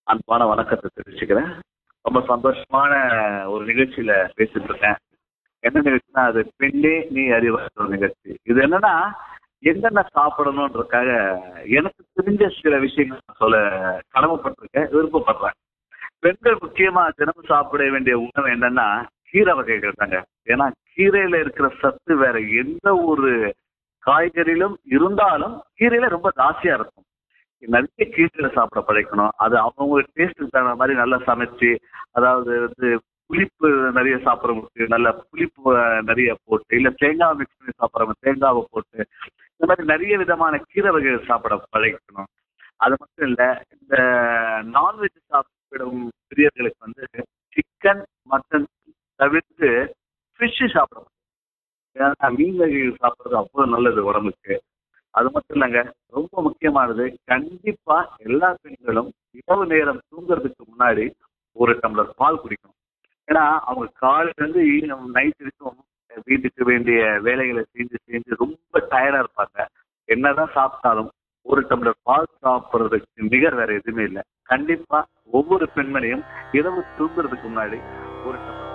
அன்பான வணக்கத்தை தெரிவிச்சுக்கிறேன். ரொம்ப சந்தோஷமான ஒரு நிகழ்ச்சியில பேசிட்டு இருக்கேன். என்ன நிகழ்ச்சினா, அது பெண்ணே நீ அறிவார் ஒரு நிகழ்ச்சி. இது என்னன்னா, என்னென்ன சாப்பிடணும்ன்றதுக்காக எனக்கு தெரிஞ்ச சில விஷயங்கள் நான் சொல்ல கடமைப்பட்டிருக்கேன், விருப்பப்படுறேன். பெண்கள் முக்கியமா தினமும் சாப்பிட வேண்டிய உணவு என்னன்னா, கீரை வகைகள் தாங்க. ஏன்னா கீரையில இருக்கிற சத்து வேற எந்த ஒரு காய்கறியிலும் இருந்தாலும் கீரையில ரொம்ப ஜாஸ்தியா இருக்கும். நிறைய கீரைகளை சாப்பிட பழக்கணும். அது அவங்க டேஸ்ட்டுக்கு தகுந்த மாதிரி நல்லா சமைச்சு, அதாவது புளிப்பு நிறைய சாப்பிட்றவங்களுக்கு நல்ல புளிப்பு நிறைய போட்டு, இல்ல தேங்காய் மிக்ஸ் பண்ணி சாப்பிட்றவங்க தேங்காவை போட்டு, இந்த மாதிரி நிறைய விதமான கீரை வகைகள் சாப்பிட பழகிக்கணும். அது மட்டும் இல்ல, இந்த நான்வெஜ் சாப்பிடும் பிரியர்களுக்கு சிக்கன், மட்டன் தவிர்த்து ஃபிஷ் சாப்பிடணும். ஏன்னா மீன் வகைகள் சாப்பிட்றது அவ்வளவு நல்லது உடம்புக்கு. அது மட்டும் இல்லைங்க, ரொம்ப முக்கியமானது, கண்டிப்பா எல்லா பெண்களும் இரவு நேரம் தூங்குறதுக்கு முன்னாடி ஒரு டம்ளர் பால் குடிக்கணும். ஏன்னா அவங்க காலையில இருந்து நைட் வரைக்கும் வீட்டுக்கு வேண்டிய வேலைகளை செஞ்சு செஞ்சு ரொம்ப டயர்டா இருப்பாங்க. என்னதான் சாப்பிட்டாலும் ஒரு டம்ளர் பால் சாப்பிட்றதுக்கு நிகர் வேற எதுவுமே இல்லை. கண்டிப்பா ஒவ்வொரு பெண்மணியும் இரவு தூங்குறதுக்கு முன்னாடி ஒரு டம்ளர்